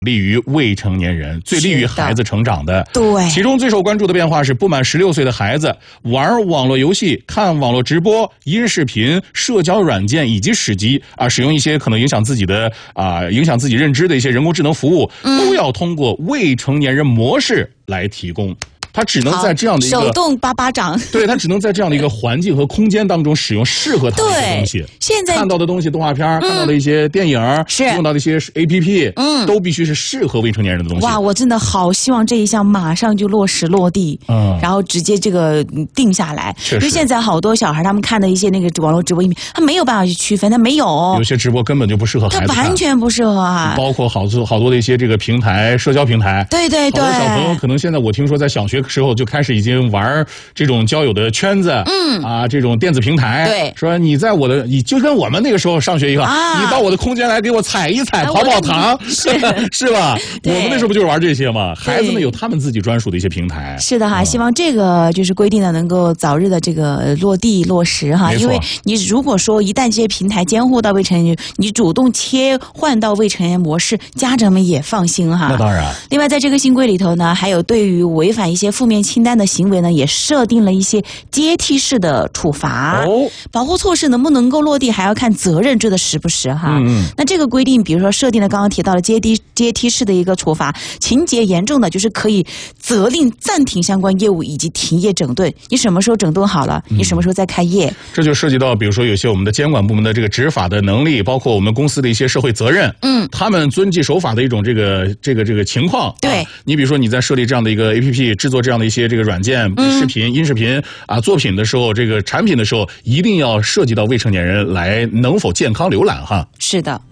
利于未成年人，最利于孩子成长的。 对， 其中最受关注的变化是不满16岁的孩子玩网络游戏、看网络直播、音视频、社交软件以及使用一些可能影响自己认知的一些人工智能服务，都要通过未成年人模式来提供。它只能在这样的一个手动巴巴掌， 对，它只能在这样的一个环境和空间当中使用适合它的东西。 现在看到的东西，动画片、看到的一些电影，用到的一些 APP，都必须是适合未成年人的东西。 哇，我真的好希望这一项马上就落实落地，然后直接这个定下来。因为现在好多小孩他们看的一些那个网络直播影片，他没有办法去区分，他没有些直播根本就不适合孩子看， 他完全不适合啊。 包括好多的一些这个平台，社交平台， 对对对， 好多小朋友可能现在我听说在小学时候就开始已经玩这种交友的圈子，这种电子平台， 对， 说你就跟我们那个时候上学一样，你到我的空间来给我踩一踩，跑跑堂，是吧？我们那时候不就是玩这些吗？孩子们有他们自己专属的一些平台。 是的哈，希望这个就是规定呢能够早日的这个落地落实哈，因为你如果说一旦这些平台监护到未成年人，你主动切换到未成年模式，家长们也放心哈。 那当然。 另外，在这个新规里头呢，还有对于违反一些负面清单的行为呢，也设定了一些阶梯式的处罚。保护措施能不能够落地，还要看责任追的实不实哈。那这个规定，比如说设定了刚刚提到的阶梯式的一个处罚，情节严重的就是可以责令暂停相关业务以及停业整顿。你什么时候整顿好了，你什么时候再开业？ 这就涉及到比如说有些我们的监管部门的这个执法的能力，包括我们公司的一些社会责任。他们遵纪守法的一种这个情况。 对， 你比如说你在设立这样的一个 APP， 制作这样的一些这个软件、视频、音视频作品的时候，这个产品的时候，一定要涉及到未成年人来能否健康浏览哈。 是的。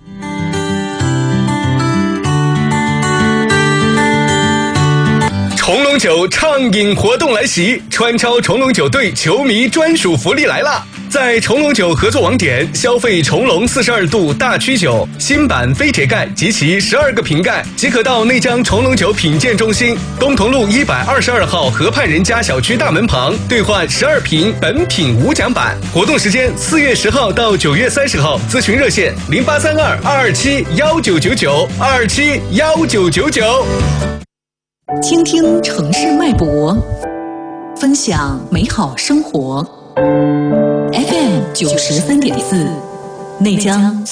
重龙酒畅饮活动来袭，川超重龙酒队球迷专属福利来了！在重龙酒合作网点消费重龙42度大曲酒新版飞铁盖及其12个瓶盖，即可到内江重龙酒品鉴中心东同路122号河畔人家小区大门旁兑换12瓶本品无奖版。活动时间4月10号到9月30号，咨询热线0832-227-1999，227-1999。 倾听城市脉搏，分享美好生活。FM 93.4，内江